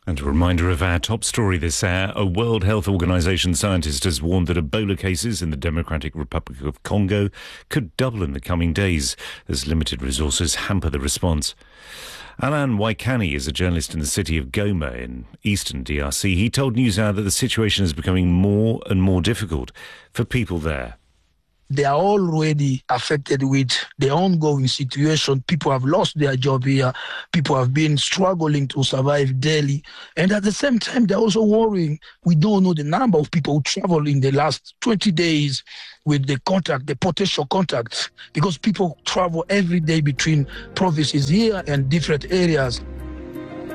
And a reminder of our top story this hour. A World Health Organization scientist has warned that Ebola cases in the Democratic Republic of Congo could double in the coming days as limited resources hamper the response. Alan Waikani is a journalist in the city of Goma in eastern DRC. He told NewsHour that the situation is becoming more and more difficult for people there. They are already affected with the ongoing situation. People have lost their job here. People have been struggling to survive daily. And at the same time, they're also worrying. We don't know the number of people who traveled in the last 20 days with the potential contacts, because people travel every day between provinces here and different areas.